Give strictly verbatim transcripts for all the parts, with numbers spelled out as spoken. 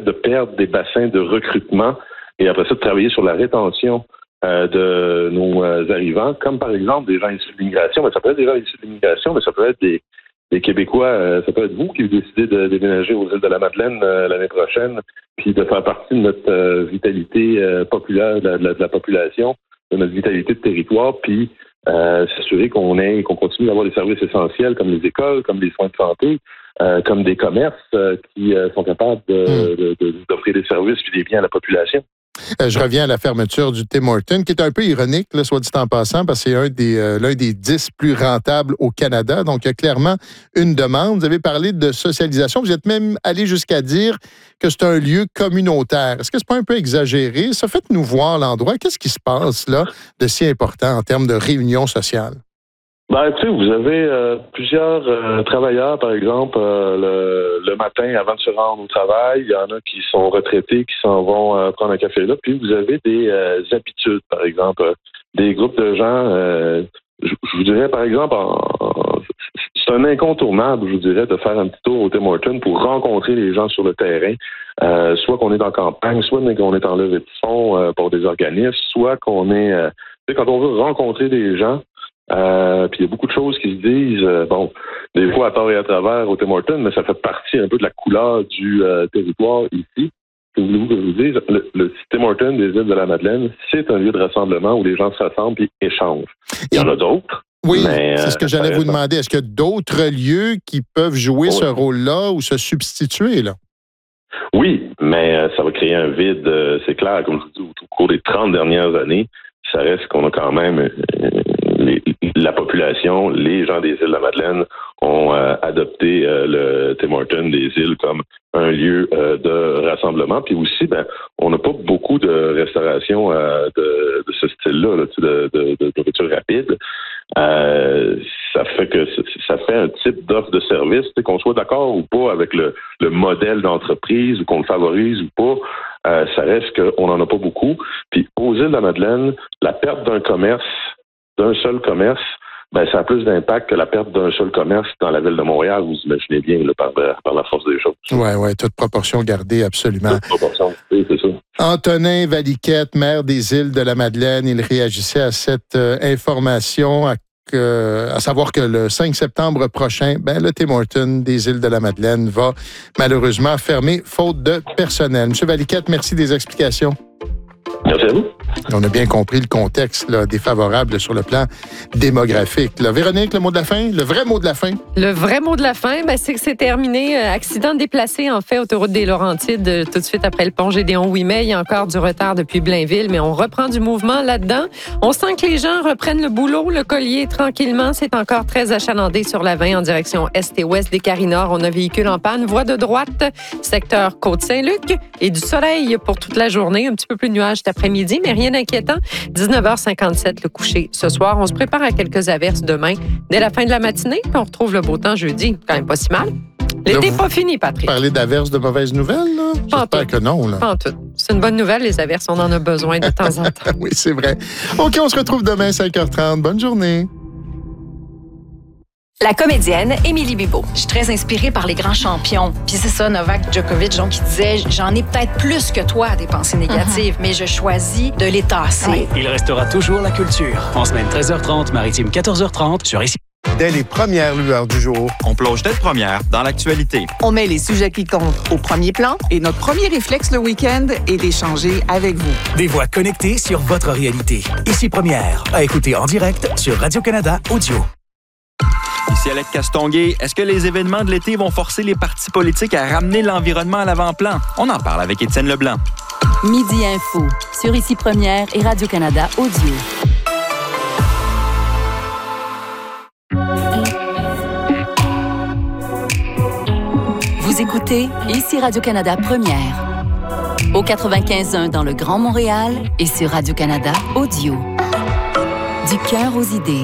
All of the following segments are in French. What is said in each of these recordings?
de perdre des bassins de recrutement et après ça, de travailler sur la rétention euh, de nos euh, arrivants, comme par exemple des gens issus de l'immigration. Mais ça peut être des gens issus de l'immigration, mais ça peut être des, des Québécois, euh, ça peut être vous qui décidez de déménager aux îles de la Madeleine euh, l'année prochaine, puis de faire partie de notre euh, vitalité euh, populaire, de la, de, la, de la population, de notre vitalité de territoire, puis euh, s'assurer qu'on ait, qu'on continue d'avoir des services essentiels comme les écoles, comme les soins de santé, euh, comme des commerces euh, qui euh, sont capables de, mmh. de, de, d'offrir des services puis des biens à la population. Euh, je reviens à la fermeture du Tim Hortons, qui est un peu ironique, là, soit dit en passant, parce que c'est un des, euh, l'un des dix plus rentables au Canada. Donc, il y a clairement une demande. Vous avez parlé de socialisation. Vous êtes même allé jusqu'à dire que c'est un lieu communautaire. Est-ce que c'est pas un peu exagéré? Ça, faites-nous voir l'endroit. Qu'est-ce qui se passe là de si important en termes de réunion sociale? Ben, tu sais, vous avez euh, plusieurs euh, travailleurs, par exemple, euh, le, le matin avant de se rendre au travail. Il y en a qui sont retraités, qui s'en vont euh, prendre un café là. Puis vous avez des euh, habitudes, par exemple, euh, des groupes de gens. Euh, je, je vous dirais, par exemple, en, en, c'est un incontournable, je vous dirais, de faire un petit tour au Tim Hortons pour rencontrer les gens sur le terrain. Euh, soit qu'on est en campagne, soit qu'on est en levée de fonds euh, pour des organismes, soit qu'on est... Euh, tu sais, quand on veut rencontrer des gens, Euh, puis il y a beaucoup de choses qui se disent, euh, bon, des fois à tort et à travers au Tim Hortons, mais ça fait partie un peu de la couleur du euh, territoire ici. Que voulez-vous que je vous dise? Le, le Tim Hortons des îles de la Madeleine, c'est un lieu de rassemblement où les gens se rassemblent et échangent. Il y en a d'autres. Oui, mais, c'est ce que euh, j'allais vous demander. Est-ce qu'il y a d'autres lieux qui peuvent jouer oh, ce oui. rôle-là ou se substituer, là? Oui, mais euh, ça va créer un vide, euh, c'est clair, comme je vous dis, au, au cours des trente dernières années, ça reste qu'on a quand même... Euh, Les, la population, les gens des îles de la Madeleine ont euh, adopté euh, le Tim Hortons des îles comme un lieu euh, de rassemblement. Puis aussi, ben, on n'a pas beaucoup de restauration euh, de, de ce style-là, là, de, de, de nourriture rapide. Euh, ça fait que ça fait un type d'offre de service, qu'on soit d'accord ou pas avec le, le modèle d'entreprise, ou qu'on le favorise ou pas, euh, ça reste qu'on n'en a pas beaucoup. Puis aux îles de la Madeleine, la perte d'un commerce d'un seul commerce, ben ça a plus d'impact que la perte d'un seul commerce dans la ville de Montréal, vous imaginez bien, là, par, par la force des choses. Oui, oui, toute proportion gardée, absolument. Toute proportion, oui, c'est ça. Antonin Valiquette, maire des îles de la Madeleine, il réagissait à cette euh, information, à, que, à savoir que le cinq septembre prochain, ben, le Tim Hortons des îles de la Madeleine va malheureusement fermer, faute de personnel. Monsieur Valiquette, merci des explications. Merci à vous. On a bien compris le contexte là, défavorable sur le plan démographique. Là. Véronique, le mot de la fin, le vrai mot de la fin? Le vrai mot de la fin, ben, c'est que c'est terminé. Accident déplacé, en fait, autoroute des Laurentides, tout de suite après le pont Gédéon-Ouimet. Il y a encore du retard depuis Blainville, mais on reprend du mouvement là-dedans. On sent que les gens reprennent le boulot, le collier, tranquillement. C'est encore très achalandé sur la vingt en direction est et ouest des Carris-Nord. On a véhicule en panne. Voie de droite, secteur Côte-Saint-Luc. Et du soleil pour toute la journée. Un petit peu plus de nuages cet après-midi, mais rien d'inquiétant. dix-neuf heures cinquante-sept, le coucher ce soir. On se prépare à quelques averses demain. Dès la fin de la matinée, puis on retrouve le beau temps jeudi. Quand même pas si mal. L'été n'est pas fini, Patrick. Vous parlez d'averses de mauvaises nouvelles, là? J'espère que non, là. Pas en tout. C'est une bonne nouvelle, les averses. On en a besoin de temps en temps. Oui, c'est vrai. OK, on se retrouve demain, cinq heures trente. Bonne journée. La comédienne Émilie Bibeau. Je suis très inspirée par les grands champions. Puis c'est ça, Novak Djokovic, donc, qui disait « J'en ai peut-être plus que toi des pensées négatives, mm-hmm. mais je choisis de les tasser. Ouais. » Il restera toujours la culture. En semaine treize heures trente, maritime quatorze heures trente, sur ici. Dès les premières lueurs du jour, on plonge tête première dans l'actualité. On met les sujets qui comptent au premier plan et notre premier réflexe le week-end est d'échanger avec vous. Des voix connectées sur votre réalité. Ici Première, à écouter en direct sur Radio-Canada Audio. Ici Alec Castonguay, est-ce que les événements de l'été vont forcer les partis politiques à ramener l'environnement à l'avant-plan? On en parle avec Étienne Leblanc. Midi Info, sur Ici Première et Radio-Canada Audio. Vous écoutez Ici Radio-Canada Première. Au quatre-vingt-quinze point un dans le Grand Montréal et sur Radio-Canada Audio. Du cœur aux idées.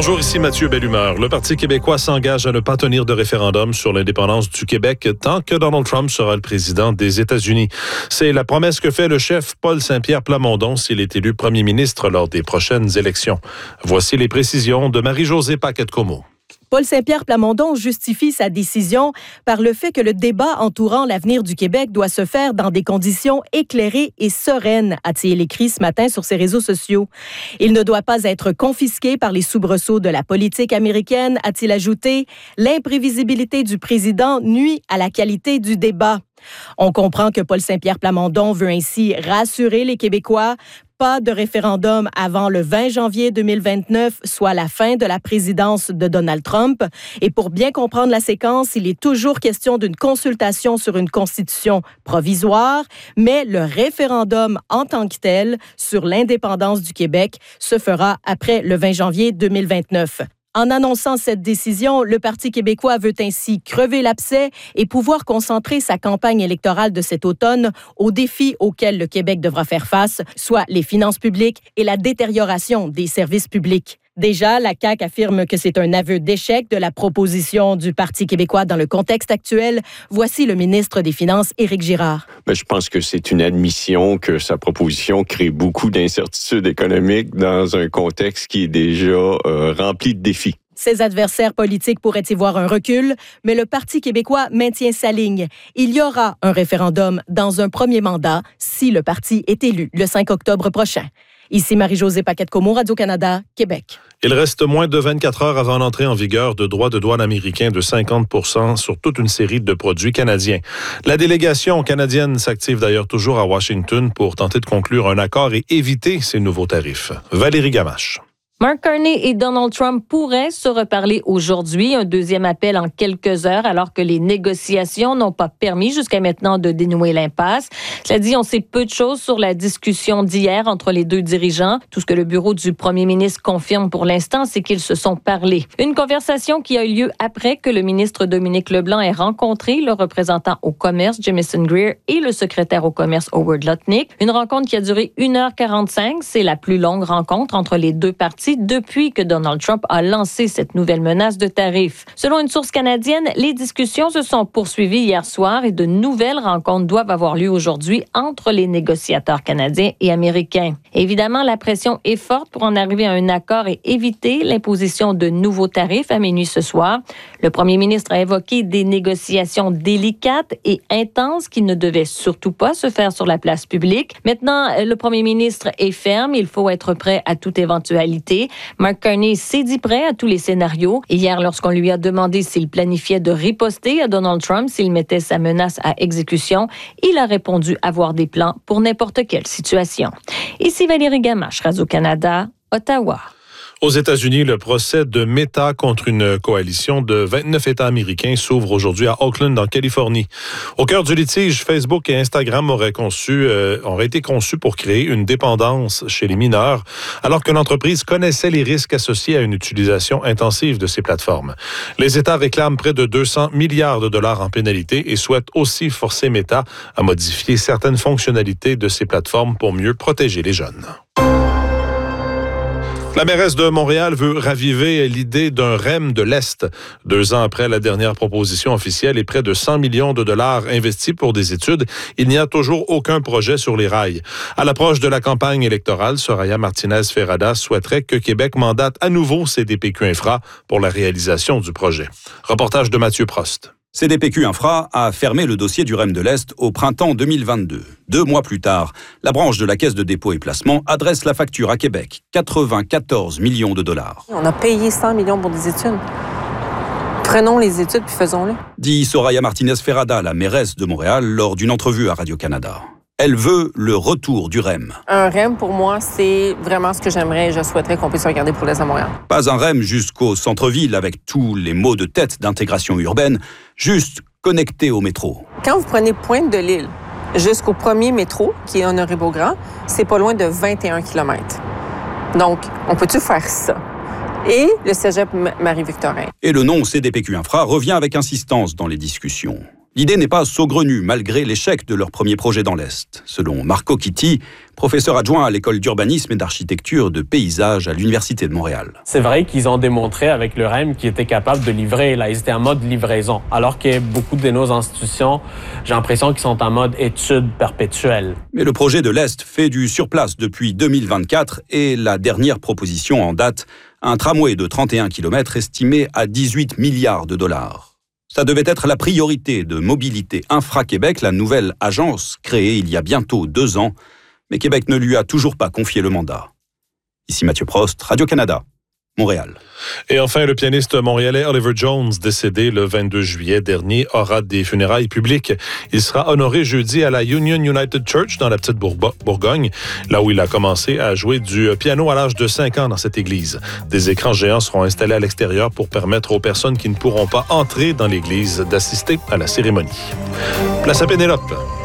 Bonjour, ici Mathieu Bellumeur. Le Parti québécois s'engage à ne pas tenir de référendum sur l'indépendance du Québec tant que Donald Trump sera le président des États-Unis. C'est la promesse que fait le chef Paul Saint-Pierre Plamondon s'il est élu premier ministre lors des prochaines élections. Voici les précisions de Marie-Josée Paquette-Comeau. Paul Saint-Pierre Plamondon justifie sa décision par le fait que le débat entourant l'avenir du Québec doit se faire dans des conditions éclairées et sereines, a-t-il écrit ce matin sur ses réseaux sociaux. Il ne doit pas être confisqué par les soubresauts de la politique américaine, a-t-il ajouté. L'imprévisibilité du président nuit à la qualité du débat. On comprend que Paul Saint-Pierre Plamondon veut ainsi rassurer les Québécois. Pas de référendum avant le vingt janvier deux mille vingt-neuf, soit la fin de la présidence de Donald Trump. Et pour bien comprendre la séquence, il est toujours question d'une consultation sur une constitution provisoire, mais le référendum en tant que tel sur l'indépendance du Québec se fera après le vingt janvier deux mille vingt-neuf. En annonçant cette décision, le Parti québécois veut ainsi crever l'abcès et pouvoir concentrer sa campagne électorale de cet automne aux défis auxquels le Québec devra faire face, soit les finances publiques et la détérioration des services publics. Déjà, la C A Q affirme que c'est un aveu d'échec de la proposition du Parti québécois dans le contexte actuel. Voici le ministre des Finances, Éric Girard. Mais je pense que c'est une admission que sa proposition crée beaucoup d'incertitudes économiques dans un contexte qui est déjà euh, rempli de défis. Ses adversaires politiques pourraient y voir un recul, mais le Parti québécois maintient sa ligne. Il y aura un référendum dans un premier mandat si le parti est élu le cinq octobre prochain. Ici Marie-Josée Paquette-Comeau, Radio-Canada, Québec. Il reste moins de vingt-quatre heures avant l'entrée en vigueur de droits de douane américains de cinquante pour cent sur toute une série de produits canadiens. La délégation canadienne s'active d'ailleurs toujours à Washington pour tenter de conclure un accord et éviter ces nouveaux tarifs. Valérie Gamache. Mark Carney et Donald Trump pourraient se reparler aujourd'hui. Un deuxième appel en quelques heures, alors que les négociations n'ont pas permis jusqu'à maintenant de dénouer l'impasse. Cela dit, on sait peu de choses sur la discussion d'hier entre les deux dirigeants. Tout ce que le bureau du premier ministre confirme pour l'instant, c'est qu'ils se sont parlé. Une conversation qui a eu lieu après que le ministre Dominique Leblanc ait rencontré le représentant au commerce, Jamieson Greer, et le secrétaire au commerce, Howard Lutnick. Une rencontre qui a duré une heure quarante-cinq. C'est la plus longue rencontre entre les deux parties depuis que Donald Trump a lancé cette nouvelle menace de tarifs. Selon une source canadienne, les discussions se sont poursuivies hier soir et de nouvelles rencontres doivent avoir lieu aujourd'hui entre les négociateurs canadiens et américains. Évidemment, la pression est forte pour en arriver à un accord et éviter l'imposition de nouveaux tarifs à minuit ce soir. Le premier ministre a évoqué des négociations délicates et intenses qui ne devaient surtout pas se faire sur la place publique. Maintenant, le premier ministre est ferme. Il faut être prêt à toute éventualité. Mark Carney s'est dit prêt à tous les scénarios. Hier, lorsqu'on lui a demandé s'il planifiait de riposter à Donald Trump s'il mettait sa menace à exécution, il a répondu avoir des plans pour n'importe quelle situation. Ici Valérie Gamache, Radio-Canada, Ottawa. Aux États-Unis, le procès de Meta contre une coalition de vingt-neuf États américains s'ouvre aujourd'hui à Oakland, en Californie. Au cœur du litige, Facebook et Instagram auraient, conçu, euh, auraient été conçus pour créer une dépendance chez les mineurs, alors que l'entreprise connaissait les risques associés à une utilisation intensive de ces plateformes. Les États réclament près de deux cents milliards de dollars en pénalité et souhaitent aussi forcer Meta à modifier certaines fonctionnalités de ces plateformes pour mieux protéger les jeunes. La mairesse de Montréal veut raviver l'idée d'un R E M de l'Est. Deux ans après la dernière proposition officielle et près de cent millions de dollars investis pour des études, il n'y a toujours aucun projet sur les rails. À l'approche de la campagne électorale, Soraya Martinez-Ferrada souhaiterait que Québec mandate à nouveau C D P Q Infra pour la réalisation du projet. Reportage de Mathieu Prost. C D P Q Infra a fermé le dossier du R E M de l'Est au printemps deux mille vingt-deux. Deux mois plus tard, la branche de la Caisse de dépôt et placement adresse la facture à Québec, quatre-vingt-quatorze millions de dollars. On a payé cent millions pour des études. Prenons les études puis faisons-les. Dit Soraya Martinez-Ferrada, la mairesse de Montréal, lors d'une entrevue à Radio-Canada. Elle veut le retour du R E M. Un R E M, pour moi, c'est vraiment ce que j'aimerais et je souhaiterais qu'on puisse regarder pour l'Est à Montréal. Pas un R E M jusqu'au centre-ville avec tous les maux de tête d'intégration urbaine, juste connecté au métro. Quand vous prenez Pointe de l'Île jusqu'au premier métro, qui est Honoré-Beaugrand, c'est pas loin de vingt et un kilomètres. Donc, on peut-tu faire ça? Et le cégep Marie-Victorin. Et le nom C D P Q Infra revient avec insistance dans les discussions. L'idée n'est pas saugrenue, malgré l'échec de leur premier projet dans l'Est. Selon Marco Chitti, professeur adjoint à l'école d'urbanisme et d'architecture de paysage à l'Université de Montréal. C'est vrai qu'ils ont démontré avec le R E M qu'ils étaient capables de livrer. Là, ils étaient en mode livraison. Alors que beaucoup de nos institutions, j'ai l'impression qu'ils sont en mode étude perpétuelle. Mais le projet de l'Est fait du surplace depuis deux mille vingt-quatre et la dernière proposition en date, un tramway de trente et un kilomètres estimé à dix-huit milliards de dollars. Ça devait être la priorité de Mobilité Infra-Québec, la nouvelle agence créée il y a bientôt deux ans, mais Québec ne lui a toujours pas confié le mandat. Ici Mathieu Prost, Radio-Canada, Montréal. Et enfin, le pianiste montréalais Oliver Jones, décédé le vingt-deux juillet dernier, aura des funérailles publiques. Il sera honoré jeudi à la Union United Church dans la petite Bourgogne, là où il a commencé à jouer du piano à l'âge de cinq ans dans cette église. Des écrans géants seront installés à l'extérieur pour permettre aux personnes qui ne pourront pas entrer dans l'église d'assister à la cérémonie. Place à Pénélope.